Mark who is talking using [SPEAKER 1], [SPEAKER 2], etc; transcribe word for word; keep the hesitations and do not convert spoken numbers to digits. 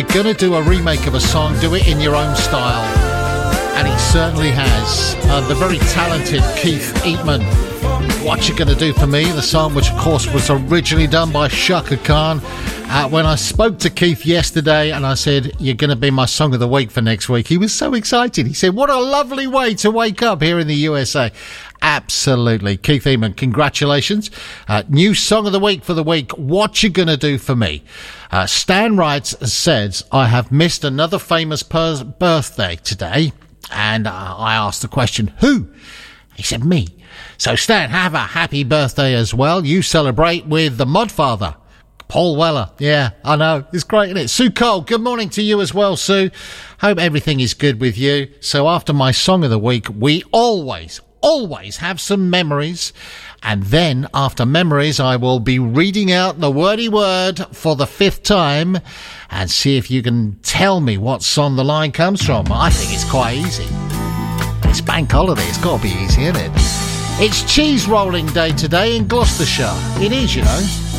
[SPEAKER 1] You're going to do a remake of a song, do it in your own style. And he certainly has. Uh, the very talented Keith Eatman. What You Gonna Do For Me, the song which of course was originally done by Chaka Khan. Uh, when I spoke to Keith yesterday and I said, you're going to be my song of the week for next week, he was so excited. He said, what a lovely way to wake up here in the U S A. Absolutely. Keith Eatman, congratulations. Uh, new song of the week for the week, What You Gonna Do For Me. Uh, Stan writes, says, I have missed another famous pers- birthday today. And uh, I asked the question, who? He said, me. So Stan, have a happy birthday as well. You celebrate with the Modfather, Paul Weller. Yeah, I know. It's great, isn't it? Sue Cole, good morning to you as well, Sue. Hope everything is good with you. So after my song of the week, we always, always have some memories. And then after memories, I will be reading out the wordy word for the fifth time and see if you can tell me what song the line comes from. I think it's quite easy. It's bank holiday. It's got to be easy, isn't it? It's cheese rolling day today in Gloucestershire. It is, you know.